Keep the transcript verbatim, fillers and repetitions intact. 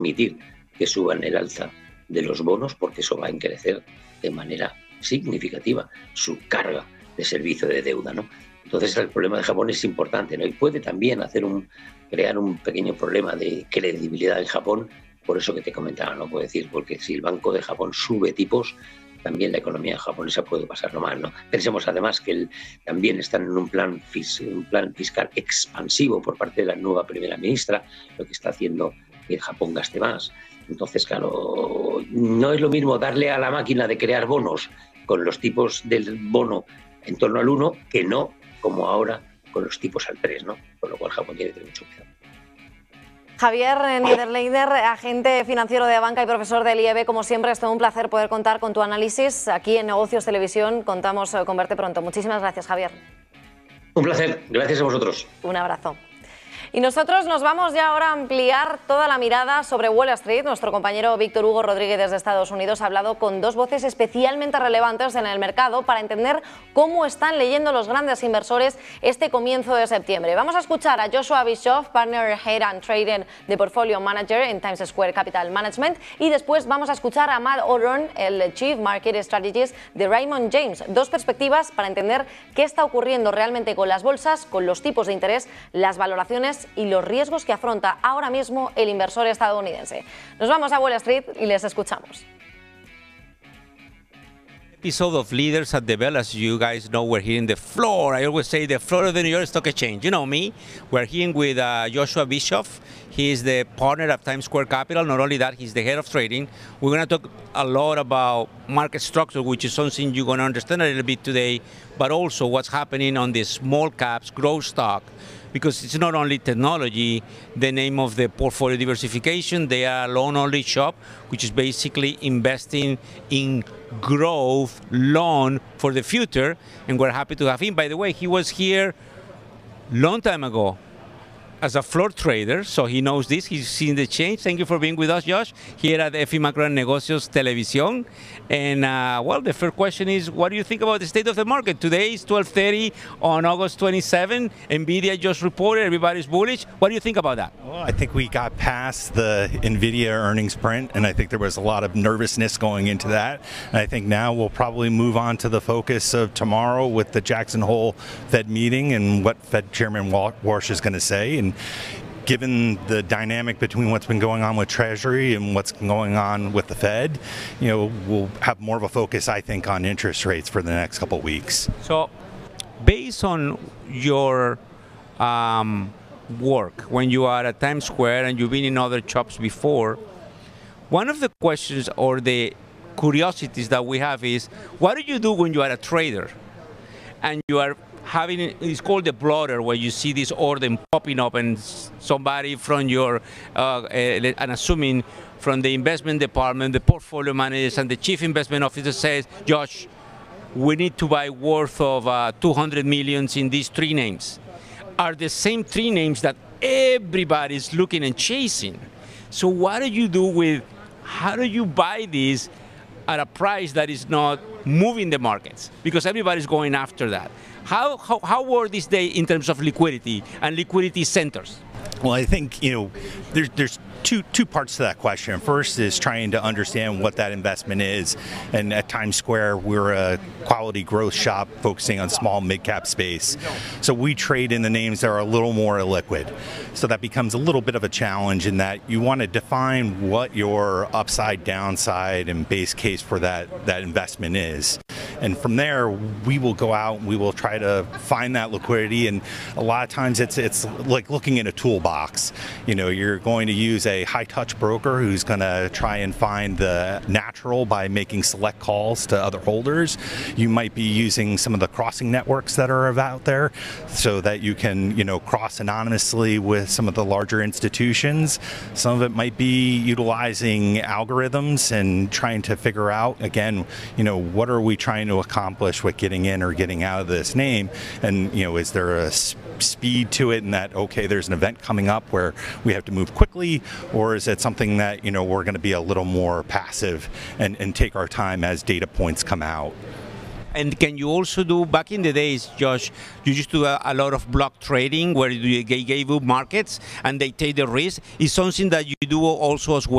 permitir que suban el alza de los bonos, porque eso va a encarecer de manera significativa su carga de servicio de deuda, ¿no? Entonces el problema de Japón es importante, ¿no? Y puede también hacer un, crear un pequeño problema de credibilidad en Japón, por eso que te comentaba, no puedo decir, porque si el Banco de Japón sube tipos, también la economía japonesa puede pasarlo mal, ¿no? Pensemos además que el, también están en un plan, fis, un plan fiscal expansivo por parte de la nueva primera ministra, lo que está haciendo que Japón gaste más. Entonces, claro, no es lo mismo darle a la máquina de crear bonos con los tipos del bono en torno al uno que no como ahora con los tipos al tres, ¿no? Con lo cual Japón tiene que tener mucho cuidado. Javier Niederlechner, agente financiero de Abanca y profesor del I E B, como siempre es todo un placer poder contar con tu análisis aquí en Negocios Televisión. Contamos con verte pronto. Muchísimas gracias, Javier. Un placer, gracias a vosotros. Un abrazo. Y nosotros nos vamos ya ahora a ampliar toda la mirada sobre Wall Street. Nuestro compañero Víctor Hugo Rodríguez desde Estados Unidos ha hablado con dos voces especialmente relevantes en el mercado para entender cómo están leyendo los grandes inversores este comienzo de septiembre. Vamos a escuchar a Joshua Bischoff, Partner Head and Trading de Portfolio Manager en Times Square Capital Management, y después vamos a escuchar a Matt O'Rourke, el Chief Market Strategist de Raymond James. Dos perspectivas para entender qué está ocurriendo realmente con las bolsas, con los tipos de interés, las valoraciones y los riesgos que afronta ahora mismo el inversor estadounidense. Nos vamos a Wall Street y les escuchamos. Episode of Leaders at the Bell. As you guys know, we're here in the floor. I always say the floor of the New York Stock Exchange. You know me. We're here with uh, Joshua Bischoff. He is the partner at Times Square Capital. Not only that, he's the head of trading. We're going to talk a lot about market structure, which is something you're going to understand a little bit today, but also what's happening on the small caps, growth stock, because it's not only technology. The name of the portfolio diversification, they are a loan-only shop, which is basically investing in growth loan for the future, and we're happy to have him. By the way, he was here long time ago as a floor trader, so he knows this. He's seen the change. Thank you for being with us, Josh, here at F I Macro Negocios Televisión. And, uh, well, the first question is, what do you think about the state of the market? Today is twelve thirty on August twenty-seventh. NVIDIA just reported. Everybody's bullish. What do you think about that? Well, I think we got past the NVIDIA earnings print, and I think there was a lot of nervousness going into that. And I think now we'll probably move on to the focus of tomorrow with the Jackson Hole Fed meeting and what Fed Chairman Warsh is going to say. And given the dynamic between what's been going on with Treasury and what's going on with the Fed, you know, we'll have more of a focus, I think, on interest rates for the next couple of weeks. So, based on your um, work, when you are at Times Square and you've been in other shops before, one of the questions or the curiosities that we have is, what do you do when you are a trader and you are having, it's called the blotter, where you see this order popping up and somebody from your, uh, and assuming from the investment department, the portfolio managers and the chief investment officer says, Josh, we need to buy worth of uh, two hundred millions in these three names. Are the same three names that everybody's looking and chasing. So what do you do with, how do you buy these at a price that is not moving the markets? Because everybody's going after that. How, how, how were these days in terms of liquidity and liquidity centers? Well, I think, you know, there's, there's two, two parts to that question. First is trying to understand what that investment is. And at Times Square, we're a quality growth shop focusing on small mid-cap space. So we trade in the names that are a little more illiquid. So that becomes a little bit of a challenge in that you want to define what your upside, downside, and base case for that, that investment is. And from there, we will go out and we will try to find that liquidity. And a lot of times it's it's like looking in a toolbox. You know, you're going to use a high-touch broker who's going to try and find the natural by making select calls to other holders. You might be using some of the crossing networks that are out there so that you can, you know, cross anonymously with some of the larger institutions. Some of it might be utilizing algorithms and trying to figure out, again, you know, what are we trying to to accomplish with getting in or getting out of this name, and you know, is there a speed to it, and that okay, there's an event coming up where we have to move quickly, or is it something that you know we're going to be a little more passive and, and take our time as data points come out? And can you also do, back in the days, Josh, you used to do a, a lot of block trading where they gave you markets and they take the risk. Is something that you do also as well?